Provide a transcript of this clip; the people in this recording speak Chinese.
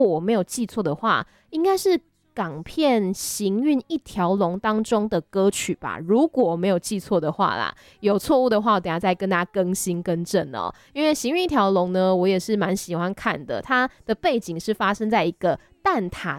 我没有记错的话，应该是港片《行运一条龙》当中的歌曲吧，如果我没有记错的话啦，有错误的话我等一下再跟大家更新更正哦。因为《行运一条龙》呢，我也是蛮喜欢看的，它的背景是发生在一个蛋挞